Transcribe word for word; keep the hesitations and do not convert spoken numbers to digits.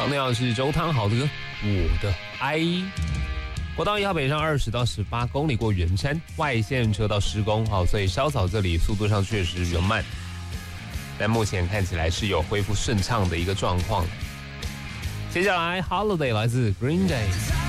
常听到的是周汤豪的歌《我的爱》。国道一号北上二十到十八公里过圆山，外线车道施工，好，所以稍早这里速度上确实比较慢，但目前看起来是有恢复顺畅的一个状况。接下来 Holiday 来自 Green Day。